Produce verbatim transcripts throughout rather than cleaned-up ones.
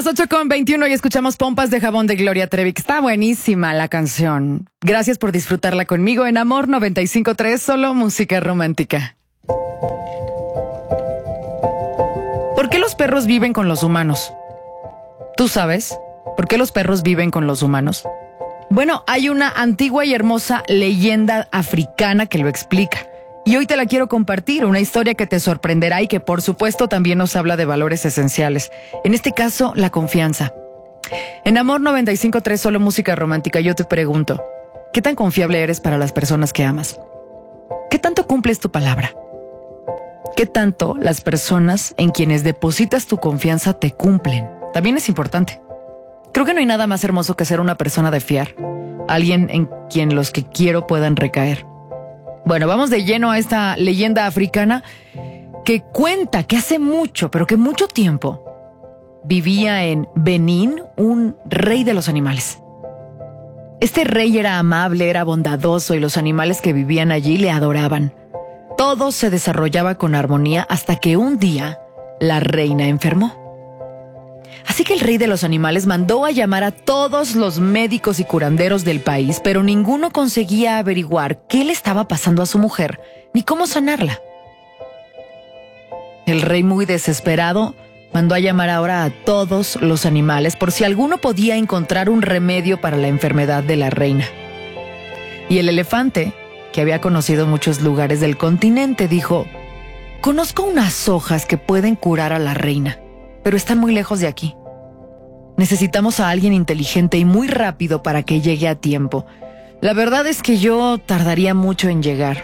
ocho con veintiuno y escuchamos Pompas de Jabón de Gloria Trevi. Está buenísima la canción. Gracias por disfrutarla conmigo en Amor noventa y cinco punto tres, solo música romántica. ¿Por qué los perros viven con los humanos? ¿Tú sabes por qué los perros viven con los humanos? Bueno, hay una antigua y hermosa leyenda africana que lo explica. Y hoy te la quiero compartir, una historia que te sorprenderá y que por supuesto también nos habla de valores esenciales. En este caso, la confianza. En Amor noventa y cinco punto tres, solo música romántica, yo te pregunto, ¿qué tan confiable eres para las personas que amas? ¿Qué tanto cumples tu palabra? ¿Qué tanto las personas en quienes depositas tu confianza te cumplen? También es importante. Creo que no hay nada más hermoso que ser una persona de fiar, alguien en quien los que quiero puedan recaer. Bueno, vamos de lleno a esta leyenda africana que cuenta que hace mucho, pero que mucho tiempo, vivía en Benín un rey de los animales. Este rey era amable, era bondadoso y los animales que vivían allí le adoraban. Todo se desarrollaba con armonía hasta que un día la reina enfermó. Así que el rey de los animales mandó a llamar a todos los médicos y curanderos del país, pero ninguno conseguía averiguar qué le estaba pasando a su mujer, ni cómo sanarla. El rey, muy desesperado, mandó a llamar ahora a todos los animales por si alguno podía encontrar un remedio para la enfermedad de la reina. Y el elefante, que había conocido muchos lugares del continente, dijo: «Conozco unas hojas que pueden curar a la reina, pero están muy lejos de aquí. Necesitamos a alguien inteligente y muy rápido para que llegue a tiempo. La verdad es que yo tardaría mucho en llegar.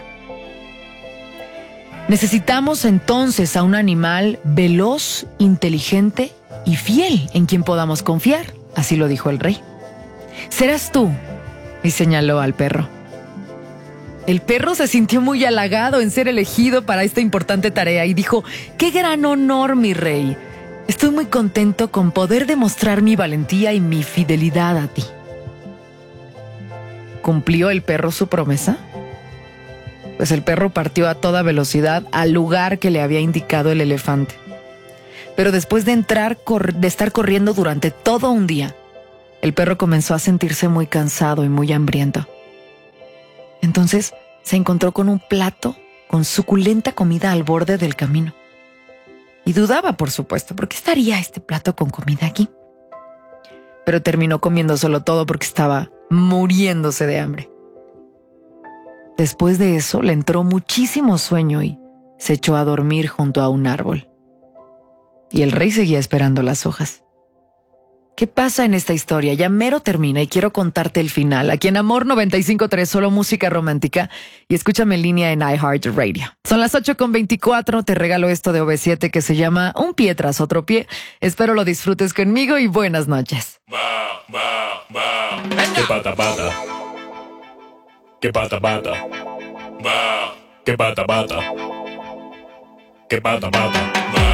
Necesitamos entonces a un animal veloz, inteligente y fiel en quien podamos confiar», así lo dijo el rey. «Serás tú», y señaló al perro. El perro se sintió muy halagado en ser elegido para esta importante tarea y dijo: «¡Qué gran honor, mi rey! Estoy muy contento con poder demostrar mi valentía y mi fidelidad a ti». ¿Cumplió el perro su promesa? Pues el perro partió a toda velocidad al lugar que le había indicado el elefante. Pero después de entrar, de estar corriendo durante todo un día, el perro comenzó a sentirse muy cansado y muy hambriento. Entonces se encontró con un plato con suculenta comida al borde del camino. Y dudaba, por supuesto, ¿por qué estaría este plato con comida aquí? Pero terminó comiéndoselo todo porque estaba muriéndose de hambre. Después de eso le entró muchísimo sueño y se echó a dormir junto a un árbol. Y el rey seguía esperando las hojas. ¿Qué pasa en esta historia? Ya mero termina y quiero contarte el final. Aquí en Amor noventa y cinco punto tres, solo música romántica. Y escúchame en línea en iHeartRadio. Son las ocho con veinticuatro. Te regalo esto de O V siete que se llama Un pie tras otro pie. Espero lo disfrutes conmigo y buenas noches. Va, va, va. Que pata pata. Que pata pata. Va. Que pata pata. Que pata pata. Va.